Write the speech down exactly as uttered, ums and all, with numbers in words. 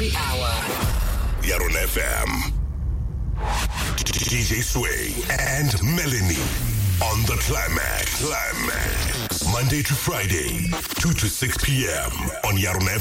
every hour. Yaron F M. D J Sway and Melanie on the Climax. Climax. Monday to Friday, two to six p.m. on Yaron F M.